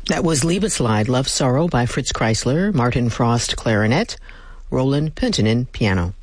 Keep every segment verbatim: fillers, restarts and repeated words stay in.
That was Liebeslied, Love Sorrow by Fritz Kreisler, Martin Frost clarinet, Roland Penttinen piano.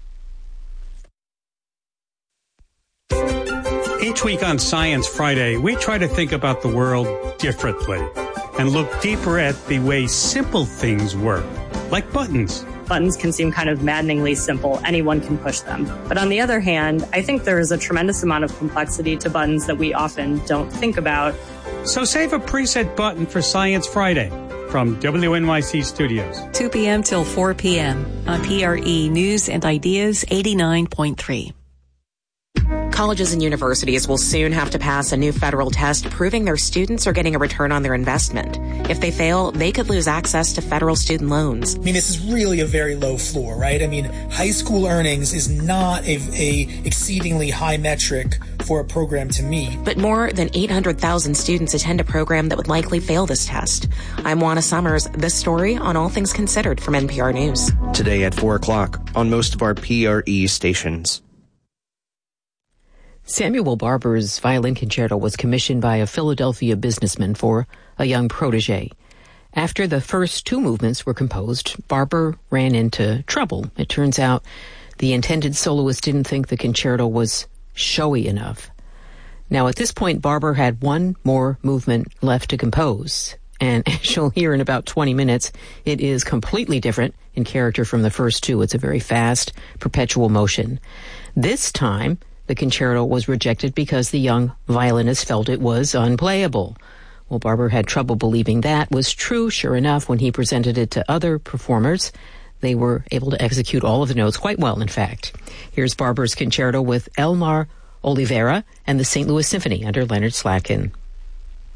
Each week on Science Friday, we try to think about the world differently and look deeper at the way simple things work, like buttons. Buttons can seem kind of maddeningly simple. Anyone can push them. But on the other hand, I think there is a tremendous amount of complexity to buttons that we often don't think about. So save a preset button for Science Friday from W N Y C Studios. two p.m. till four p.m. on P R E News and Ideas eighty-nine point three. Colleges and universities will soon have to pass a new federal test proving their students are getting a return on their investment. If they fail, they could lose access to federal student loans. I mean, this is really a very low floor, right? I mean, high school earnings is not a, a exceedingly high metric for a program to meet. But more than eight hundred thousand students attend a program that would likely fail this test. I'm Juana Summers. This story on All Things Considered from N P R News. Today at four o'clock on most of our P R E stations. Samuel Barber's violin concerto was commissioned by a Philadelphia businessman for a young protege. After the first two movements were composed, Barber ran into trouble. It turns out the intended soloist didn't think the concerto was showy enough. Now, at this point, Barber had one more movement left to compose. And as you'll hear in about twenty minutes, it is completely different in character from the first two. It's a very fast, perpetual motion. This time, the concerto was rejected because the young violinist felt it was unplayable. Well, Barber had trouble believing that was true. Sure enough, when he presented it to other performers, they were able to execute all of the notes quite well, in fact. Here's Barber's concerto with Elmar Oliveira and the Saint Louis Symphony under Leonard Slatkin.